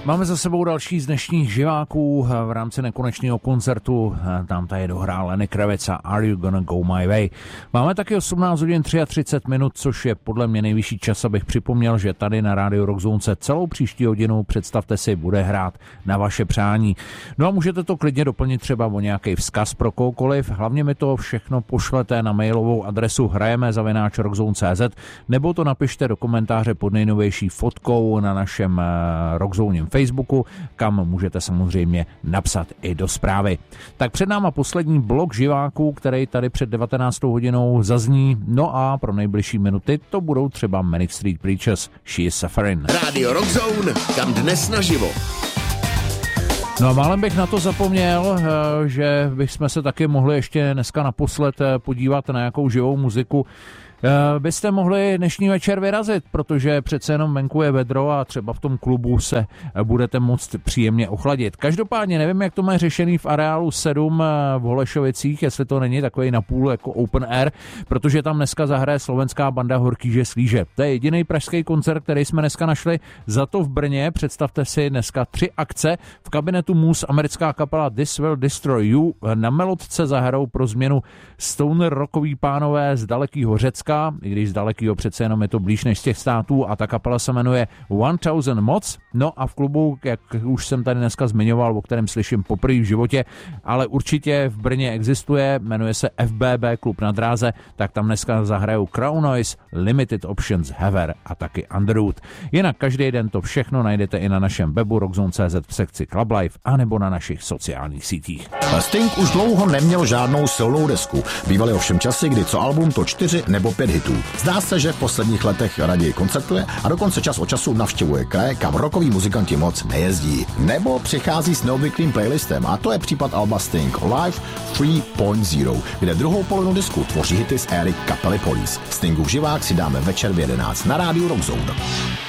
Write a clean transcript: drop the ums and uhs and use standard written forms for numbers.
Máme za sebou další z dnešních živáků v rámci nekonečného koncertu. Tam tady dohrál Lenny Kravitz a Are You Gonna Go My Way. Máme taky 18 hodin 33 minut, což je podle mě nejvyšší čas, abych připomněl, že tady na Rádiu Rock Zone celou příští hodinu, představte si, bude hrát na vaše přání. No a můžete to klidně doplnit třeba o nějaký vzkaz pro kohokoliv. Hlavně mi to všechno pošlete na mailovou adresu hrajeme@rockzone.cz nebo to napište do komentáře pod nejnovější fotkou na našem Rockzone Facebooku, kam můžete samozřejmě napsat i do zprávy. Tak před náma poslední blok živáků, který tady před 19. hodinou zazní, no a pro nejbližší minuty to budou třeba Manic Street Preachers, She Is Suffering. Rádio Rockzone, kam dnes naživo. No a málem bych na to zapomněl, že bychom se taky mohli ještě dneska naposled podívat na nějakou živou muziku. Byste mohli dnešní večer vyrazit, protože přece jenom venku je vedro a třeba v tom klubu se budete moct příjemně ochladit. Každopádně nevím, jak to má řešený v areálu 7 v Holešovicích, jestli to není takový napůl jako open air, protože tam dneska zahraje slovenská banda Horkýže Slíže. To je jediný pražský koncert, který jsme dneska našli. Za to v Brně, představte si, dneska 3 akce. V kabinetu Mus americká kapela This Will Destroy You, na Melodce zahrajou pro změnu stoner rockový pánové z dalekýho Řecka, i když z dalekýho přece jenom je to blíž než z těch států, a ta kapela se jmenuje 1000 Moc. No a v klubu, jak už jsem tady dneska zmiňoval, o kterém slyším poprvé v životě, ale určitě v Brně existuje, jmenuje se FBB Klub na dráze, tak tam dneska zahrajou Crown Noise, Limited Options, Hever a taky Underwood. Jinak každý den to všechno najdete i na našem webu rockzone.cz v sekci Club Life anebo na našich sociálních sítích. Sting už dlouho neměl žádnou silnou desku. Bývaly ovšem časy, kdy co album, to 4 nebo 5 hitů. Zdá se, že v posledních letech raději koncertuje a dokonce čas od času navštěvuje kraje, kam rockoví muzikanti moc nejezdí. Nebo přichází s neobvyklým playlistem, a to je případ alba Sting Live 3.0, kde druhou polovinu disku tvoří hity z éry kapely Police. Stingův živák si dáme večer v 11 na rádiu Rock Zone.